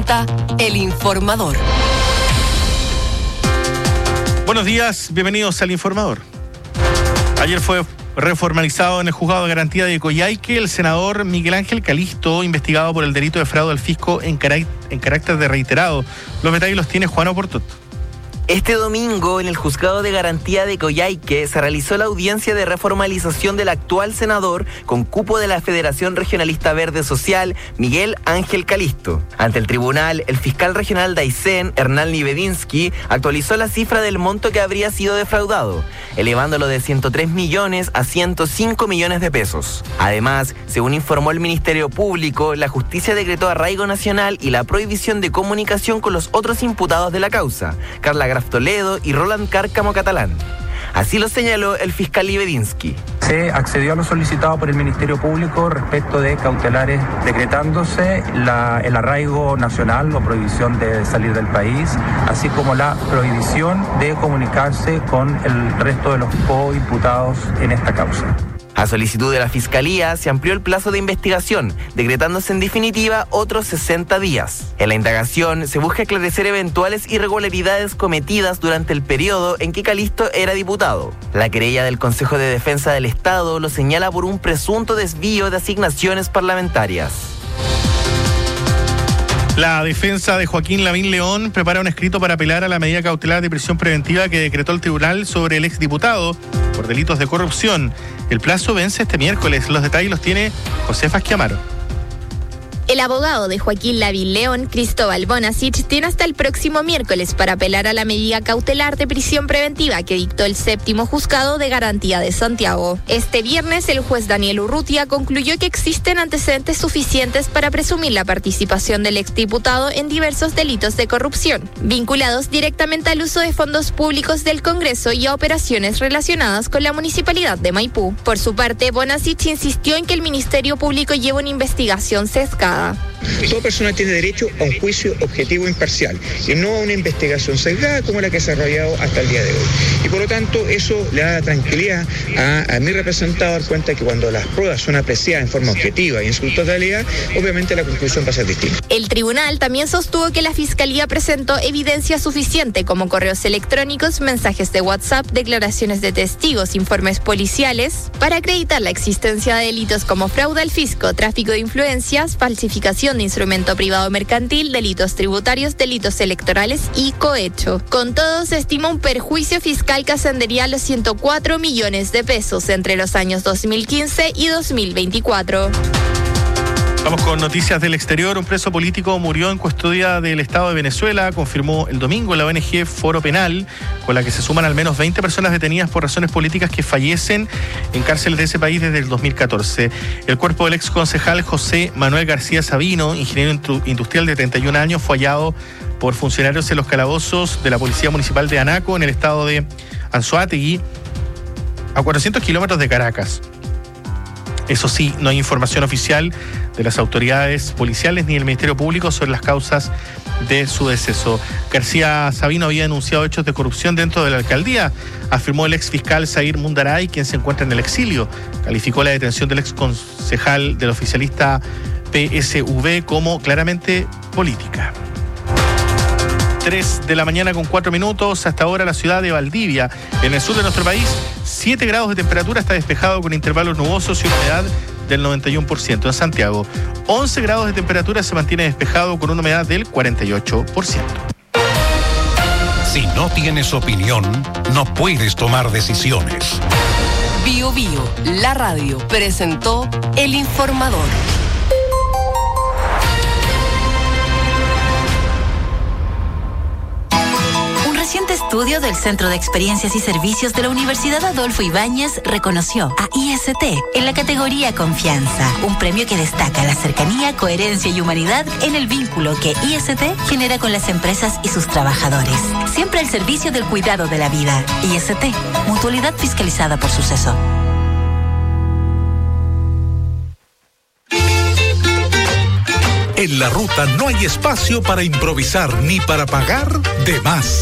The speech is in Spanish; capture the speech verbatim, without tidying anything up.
presenta El Informador. Buenos días, bienvenidos al Informador. Ayer fue reformalizado en el juzgado de garantía de Coyhaique el senador Miguel Ángel Calisto, investigado por el delito de fraude al fisco en, carácter, en carácter de reiterado. Los detalles los tiene Juan Oportot. Este domingo, en el Juzgado de Garantía de Coyhaique, se realizó la audiencia de reformalización del actual senador con cupo de la Federación Regionalista Verde Social, Miguel Ángel Calisto. Ante el tribunal, el fiscal regional de Aysén, Hernán Libedinsky, actualizó la cifra del monto que habría sido defraudado, elevándolo de ciento tres millones a ciento cinco millones de pesos. Además, según informó el Ministerio Público, la justicia decretó arraigo nacional y la prohibición de comunicación con los otros imputados de la causa, Carla Toledo y Roland Cárcamo Catalán. Así lo señaló el fiscal Libedinsky. Se accedió a lo solicitado por el Ministerio Público respecto de cautelares, decretándose la, el arraigo nacional o prohibición de salir del país, así como la prohibición de comunicarse con el resto de los coimputados en esta causa. A solicitud de la Fiscalía, se amplió el plazo de investigación, decretándose en definitiva otros sesenta días. En la indagación, se busca esclarecer eventuales irregularidades cometidas durante el periodo en que Calisto era diputado. La querella del Consejo de Defensa del Estado lo señala por un presunto desvío de asignaciones parlamentarias. La defensa de Joaquín Lavín León prepara un escrito para apelar a la medida cautelar de prisión preventiva que decretó el tribunal sobre el exdiputado por delitos de corrupción. El plazo vence este miércoles. Los detalles los tiene Josefa Schiamaro. El abogado de Joaquín Lavín León, Cristóbal Bonasich, tiene hasta el próximo miércoles para apelar a la medida cautelar de prisión preventiva que dictó el séptimo juzgado de garantía de Santiago. Este viernes, el juez Daniel Urrutia concluyó que existen antecedentes suficientes para presumir la participación del exdiputado en diversos delitos de corrupción, vinculados directamente al uso de fondos públicos del Congreso y a operaciones relacionadas con la municipalidad de Maipú. Por su parte, Bonasich insistió en que el Ministerio Público lleva una investigación sesgada. Toda persona tiene derecho a un juicio objetivo e imparcial y no a una investigación sesgada como la que se ha desarrollado hasta el día de hoy. Y por lo tanto, eso le da tranquilidad a, a mi representado dar cuenta que cuando las pruebas son apreciadas en forma objetiva y en su totalidad, obviamente la conclusión va a ser distinta. El tribunal también sostuvo que la Fiscalía presentó evidencia suficiente como correos electrónicos, mensajes de WhatsApp, declaraciones de testigos, informes policiales, para acreditar la existencia de delitos como fraude al fisco, tráfico de influencias, falsificación de instrumento privado mercantil, delitos tributarios, delitos electorales y cohecho. Con todo, se estima un perjuicio fiscal que ascendería a los ciento cuatro millones de pesos entre los años dos mil quince y dos mil veinticuatro. Vamos con noticias del exterior. Un preso político murió en custodia del Estado de Venezuela, confirmó el domingo la O N G Foro Penal, con la que se suman al menos veinte personas detenidas por razones políticas que fallecen en cárceles de ese país desde el dos mil catorce. El cuerpo del ex concejal José Manuel García Sabino, ingeniero industrial de treinta y un años, fue hallado por funcionarios en los calabozos de la Policía Municipal de Anaco, en el estado de Anzoátegui, a cuatrocientos kilómetros de Caracas. Eso sí, no hay información oficial de las autoridades policiales ni del Ministerio Público sobre las causas de su deceso. García Sabino había denunciado hechos de corrupción dentro de la alcaldía, afirmó el ex fiscal Zair Mundaray, quien se encuentra en el exilio. Calificó la detención del ex concejal del oficialista P S V como claramente política. tres de la mañana con cuatro minutos. Hasta ahora la ciudad de Valdivia, en el sur de nuestro país, siete grados de temperatura, está despejado con intervalos nubosos y una humedad del noventa y uno por ciento. En Santiago, once grados de temperatura, se mantiene despejado con una humedad del cuarenta y ocho por ciento. Si no tienes opinión, no puedes tomar decisiones. Bio Bio, la radio, presentó El Informador. Reciente estudio del Centro de Experiencias y Servicios de la Universidad Adolfo Ibáñez reconoció a I S T en la categoría Confianza, un premio que destaca la cercanía, coherencia y humanidad en el vínculo que I S T genera con las empresas y sus trabajadores. Siempre al servicio del cuidado de la vida. I S T, mutualidad fiscalizada por Suceso. En la ruta no hay espacio para improvisar ni para pagar de más.